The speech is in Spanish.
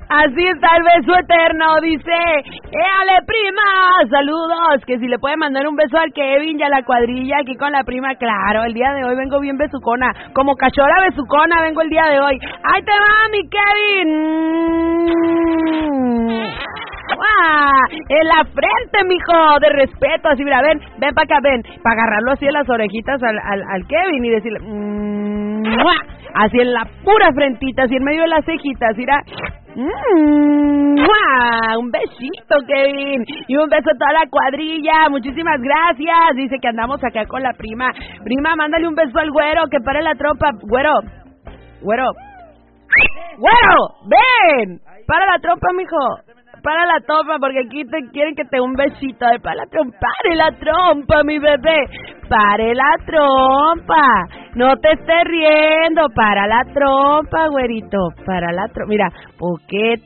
Así está el beso eterno, dice, ¡éale, prima! Saludos, que si le puede mandar un beso al Kevin y a la cuadrilla aquí con la prima, claro, el día de hoy vengo bien besucona, como cachorra besucona vengo el día de hoy. ¡Ahí te va, mi Kevin! ¡Ah! En la frente, mijo, de respeto, así, mira, ven para acá, ven, para agarrarlo así en las orejitas al Kevin y decirle, así en la pura frentita, así en medio de las cejitas, mira, un besito, Kevin, y un beso a toda la cuadrilla, muchísimas gracias, dice que andamos acá con la prima, mándale un beso al güero, que pare la trompa, güero, ven, para la trompa, mijo. Para la trompa, porque aquí te quieren que te dé un besito. Para la trompa, pare la trompa, mi bebé. Pare la trompa. No te estés riendo. Para la trompa, güerito. Para la trompa. Mira, ¿por qué